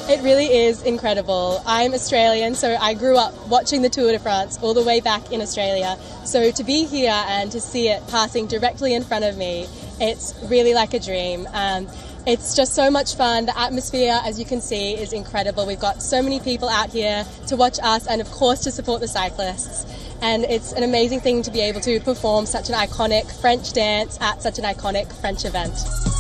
It really is incredible. I'm Australian, so I grew up watching the Tour de France all the way back in Australia. So to be here and to see it passing directly in front of me, it's really like a dream. It's just so much fun. The atmosphere, as you can see, is incredible. We've got so many people out here to watch us and, of course, to support the cyclists. And it's an amazing thing to be able to perform such an iconic French dance at such an iconic French event.